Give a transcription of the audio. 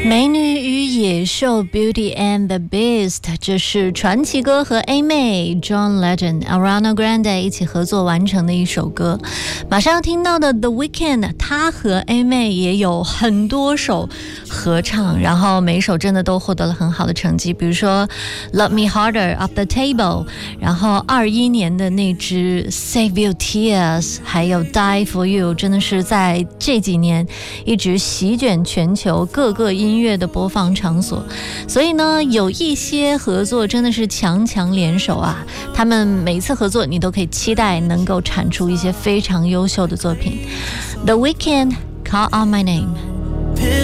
美女与野兽 Beauty and the Beast， 这是传奇哥和 A 妹 John Legend、Ariana Grande 一起合作完成的一首歌。马上要听到的 The Weeknd， 他和 A 妹也有很多首合唱，然后每一首真的都获得了很好的成绩，比如说 Love Me Harder、Off the Table， 然后21年的那支 Save Your Tears， 还有 Die for You， 真的是在这几年一直席卷全球各个音乐的播放场所。所以呢，有一些合作真的是强强联手啊，他们每一次合作你都可以期待能够产出一些非常优秀的作品。The Weeknd， Call on My Name。